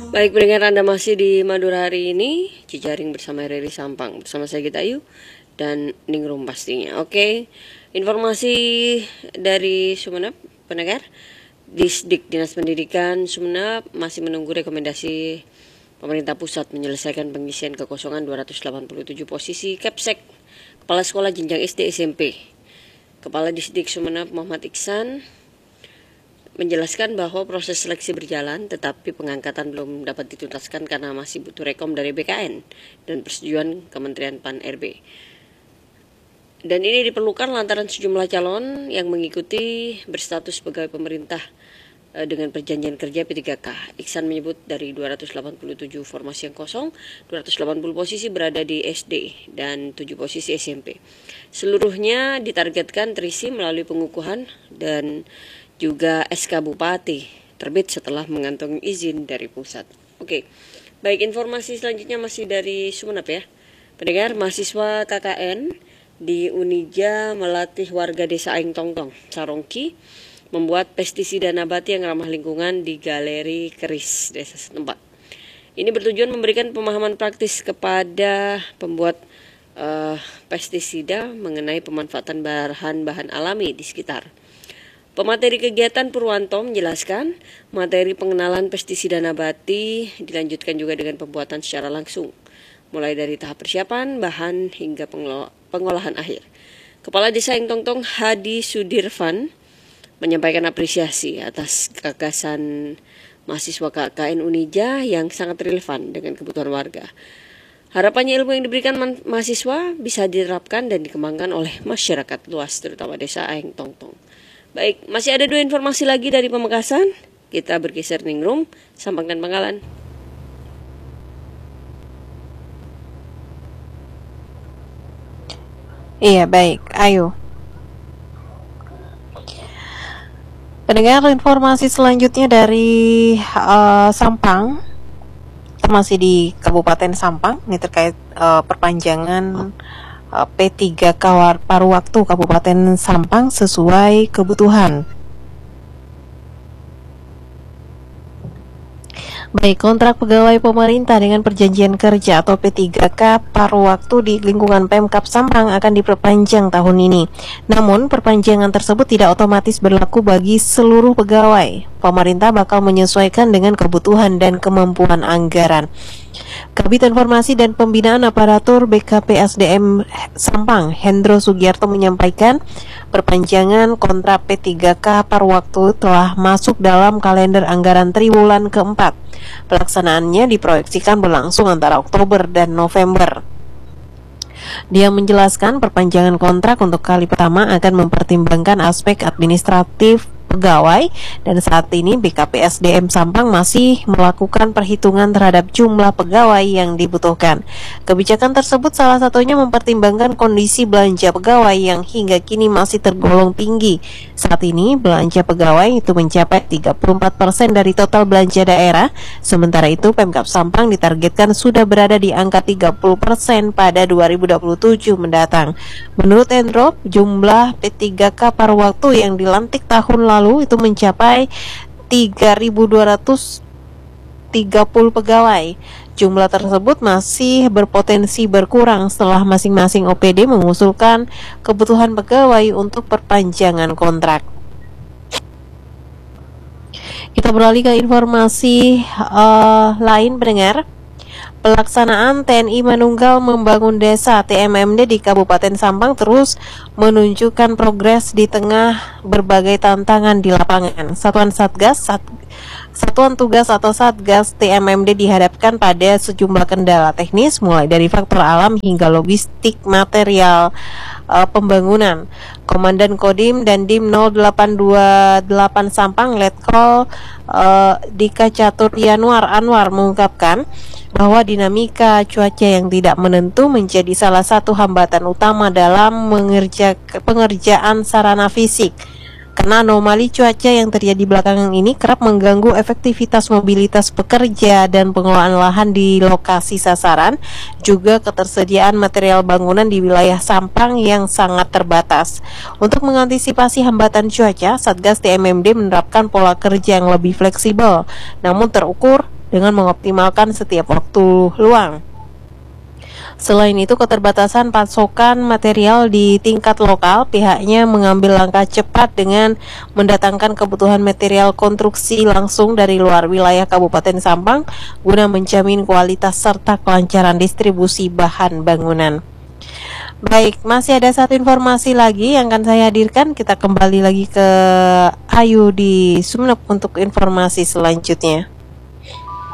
Baik pendengar, Anda masih di Madura hari ini, Jejaring bersama Riri Sampang, bersama saya Gita Ayu dan Ningrum pastinya. Oke, informasi dari Sumeneb, pendengar, Disdik Dinas Pendidikan Sumeneb masih menunggu rekomendasi pemerintah pusat menyelesaikan pengisian kekosongan 287 posisi Kepsek Kepala Sekolah Jenjang SD SMP. Kepala Disdik Sumeneb Muhammad Iksan menjelaskan bahwa proses seleksi berjalan, tetapi pengangkatan belum dapat dituntaskan karena masih butuh rekom dari BKN dan persetujuan Kementerian Pan-RB. Dan ini diperlukan lantaran sejumlah calon yang mengikuti berstatus pegawai pemerintah dengan perjanjian kerja P3K. Iksan menyebut dari 287 formasi yang kosong, 280 posisi berada di SD dan 7 posisi SMP. Seluruhnya ditargetkan terisi melalui pengukuhan dan juga SK Bupati terbit setelah mengantongi izin dari pusat. Oke, baik, informasi selanjutnya masih dari Sumeneb ya. Pendengar, mahasiswa KKN di Unija melatih warga desa Aing Tongtong, Sarongki, membuat pestisida nabati yang ramah lingkungan di Galeri Keris, desa setempat. Ini bertujuan memberikan pemahaman praktis kepada pembuat pestisida mengenai pemanfaatan bahan-bahan alami di sekitar. Pemateri kegiatan Purwanto menjelaskan, materi pengenalan pestisida nabati dilanjutkan juga dengan pembuatan secara langsung, mulai dari tahap persiapan, bahan, hingga pengolahan akhir. Kepala Desa Aing Tongtong Hadi Sudirvan menyampaikan apresiasi atas gagasan mahasiswa KKN Unija yang sangat relevan dengan kebutuhan warga. Harapannya ilmu yang diberikan mahasiswa bisa diterapkan dan dikembangkan oleh masyarakat luas, terutama Desa Aing Tongtong. Baik, masih ada 2 informasi lagi dari Pamekasan. Kita bergeser Ningrum, Sampang dan Bangkalan. Iya, baik. Ayo. Pendengar, informasi selanjutnya dari Sampang. Kita masih di Kabupaten Sampang. Ini terkait perpanjangan P3K paruh waktu Kabupaten Sampang sesuai kebutuhan. Baik, kontrak pegawai pemerintah dengan perjanjian kerja atau P3K paruh waktu di lingkungan Pemkab Sampang akan diperpanjang tahun ini. Namun, perpanjangan tersebut tidak otomatis berlaku bagi seluruh pegawai. Pemerintah bakal menyesuaikan dengan kebutuhan dan kemampuan anggaran. Kabid Informasi dan Pembinaan Aparatur BKPSDM Sampang, Hendro Sugiarto menyampaikan, perpanjangan kontrak P3K paruh waktu telah masuk dalam kalender anggaran triwulan keempat. Pelaksanaannya diproyeksikan berlangsung antara Oktober dan November. Dia menjelaskan perpanjangan kontrak untuk kali pertama akan mempertimbangkan aspek administratif pegawai, dan saat ini BKPSDM Sampang masih melakukan perhitungan terhadap jumlah pegawai yang dibutuhkan. Kebijakan tersebut salah satunya mempertimbangkan kondisi belanja pegawai yang hingga kini masih tergolong tinggi. Saat ini belanja pegawai itu mencapai 34% dari total belanja daerah, sementara itu Pemkab Sampang ditargetkan sudah berada di angka 30% pada 2027 mendatang. Menurut Hendro, jumlah P3K paruh waktu yang dilantik tahun lalu itu mencapai 3.230 pegawai. Jumlah tersebut masih berpotensi berkurang setelah masing-masing OPD mengusulkan kebutuhan pegawai untuk perpanjangan kontrak. Kita beralih ke informasi lain, pendengar. Pelaksanaan TNI Manunggal Membangun Desa TMMD di Kabupaten Sampang terus menunjukkan progres di tengah berbagai tantangan di lapangan. Satuan Tugas atau Satgas TMMD dihadapkan pada sejumlah kendala teknis, mulai dari faktor alam hingga logistik material pembangunan. Komandan Kodim dan Dim 0828 Sampang Letkol Dika Catur Yanuar Anwar mengungkapkan bahwa dinamika cuaca yang tidak menentu menjadi salah satu hambatan utama dalam pengerjaan sarana fisik. Karena anomali cuaca yang terjadi belakangan ini kerap mengganggu efektivitas mobilitas pekerja dan pengelolaan lahan di lokasi sasaran, juga ketersediaan material bangunan di wilayah Sampang yang sangat terbatas. Untuk mengantisipasi hambatan cuaca, Satgas TMMD menerapkan pola kerja yang lebih fleksibel, namun terukur dengan mengoptimalkan setiap waktu luang. Selain itu, keterbatasan pasokan material di tingkat lokal, pihaknya mengambil langkah cepat dengan mendatangkan kebutuhan material konstruksi langsung dari luar wilayah Kabupaten Sampang guna menjamin kualitas serta kelancaran distribusi bahan bangunan. Baik, masih ada satu informasi lagi yang akan saya hadirkan. Kita kembali lagi ke Ayu di Sumeneb untuk informasi selanjutnya.